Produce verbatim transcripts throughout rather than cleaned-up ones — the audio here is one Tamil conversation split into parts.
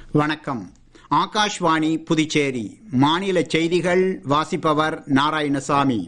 வணக்கம். ஆகாஷ்வாணி புதுச்சேரி மாநில செய்திகள் வாசிப்பவர் நாராயணசாமி.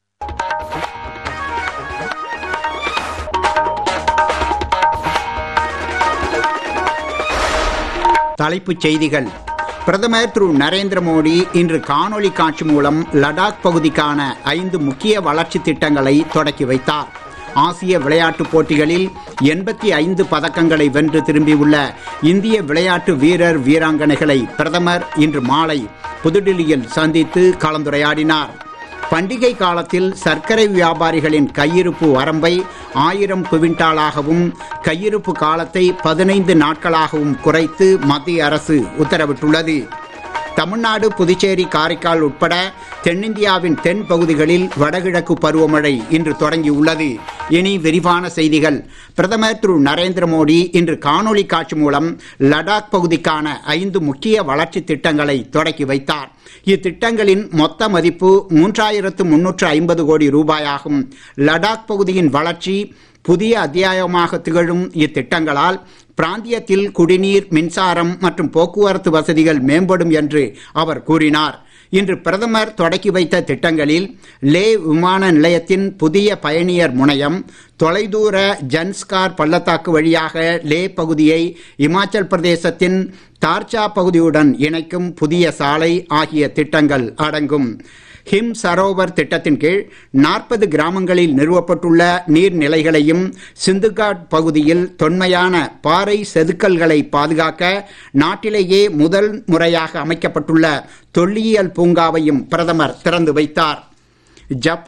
தலைப்புச் செய்திகள். பிரதமர் திரு நரேந்திர மோடி இன்று காணொளி காட்சி மூலம் லடாக் பகுதிக்கான ஐந்து முக்கிய வளர்ச்சி திட்டங்களை தொடக்கி வைத்தார். ஆசிய விளையாட்டுப் போட்டிகளில் எண்பத்தி ஐந்து பதக்கங்களை வென்று திரும்பியுள்ள இந்திய விளையாட்டு வீரர் வீராங்கனைகளை பிரதமர் இன்று மாலை புதுடில்லியில் சந்தித்து கலந்துரையாடினார். பண்டிகை காலத்தில் சர்க்கரை வியாபாரிகளின் கையிருப்பு வரம்பை ஆயிரம் குவிண்டாலாகவும் கையிருப்பு காலத்தை பதினைந்து நாட்களாகவும் குறைத்து மத்திய அரசு உத்தரவிட்டுள்ளது. தமிழ்நாடு, புதுச்சேரி, காரைக்கால் உட்பட தென்னிந்தியாவின் தென் பகுதிகளில் வடகிழக்கு பருவமழை இன்று தொடங்கியுள்ளது. இனி விரிவான செய்திகள். பிரதமர் திரு நரேந்திர மோடி இன்று காணொளி காட்சி மூலம் லடாக் பகுதிக்கான ஐந்து முக்கிய வளர்ச்சி திட்டங்களை தொடக்கி வைத்தார். இத்திட்டங்களின் மொத்த மதிப்பு மூன்றாயிரத்து முன்னூற்று ஐம்பது கோடி ரூபாயாகும். லடாக் பகுதியின் வளர்ச்சி புதிய அத்தியாயமாக திகழும் இத்திட்டங்களால் பிராந்தியத்தில் குடிநீர், மின்சாரம் மற்றும் போக்குவரத்து வசதிகள் மேம்படும் என்று அவர் கூறினார். இன்று பிரதமர் தொடக்கி வைத்த திட்டங்களில் லே விமான நிலையத்தின் புதிய பயணியர் முனையம், தொலைதூர ஜன்ஸ்கார் பள்ளத்தாக்கு வழியாக லே பகுதியை இமாச்சல் பிரதேசத்தின் தார்ச்சா பகுதியுடன் இணைக்கும் புதிய சாலை ஆகிய திட்டங்கள் அடங்கும். ஹிம் சரோவர் திட்டத்தின் கீழ் நாற்பது கிராமங்களில் நிறுவப்பட்டுள்ள நீர்நிலைகளையும் சிந்துகாட் பகுதியில் தொன்மையான பாறை செதுக்கல்களை பாதுகாக்க நாட்டிலேயே முதல் முறையாக அமைக்கப்பட்டுள்ள தொல்லியல் பூங்காவையும் பிரதமர் திறந்து வைத்தார். ஜப்பான்